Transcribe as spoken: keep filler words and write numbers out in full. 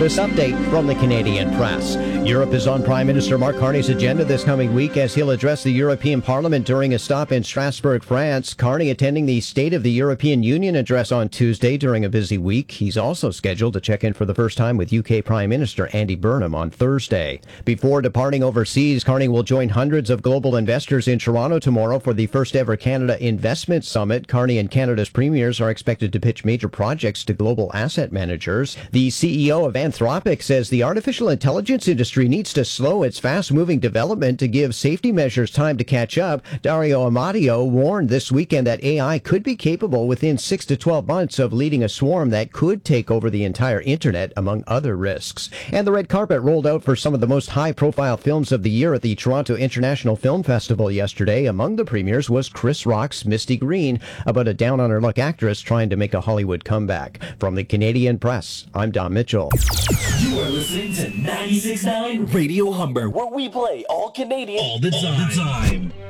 This update from the Canadian Press. Europe is on Prime Minister Mark Carney's agenda this coming week as he'll address the European Parliament during a stop in Strasbourg, France. Carney attending the State of the European Union address on Tuesday during a busy week. He's also scheduled to check in for the first time with U K Prime Minister Andy Burnham on Thursday. Before departing overseas, Carney will join hundreds of global investors in Toronto tomorrow for the first ever Canada Investment Summit. Carney and Canada's premiers are expected to pitch major projects to global asset managers. The C E O of Anthropic says the artificial intelligence industry needs to slow its fast-moving development to give safety measures time to catch up. Dario Amadio warned this weekend that A I could be capable within six to twelve months of leading a swarm that could take over the entire internet, among other risks. And the red carpet rolled out for some of the most high-profile films of the year at the Toronto International Film Festival yesterday. Among the premieres was Chris Rock's Misty Green, about a down-on-her-luck actress trying to make a Hollywood comeback. From the Canadian Press, I'm Don Mitchell. You are listening to ninety-six point nine Radio Humber, where we play all Canadian all the time. All the time.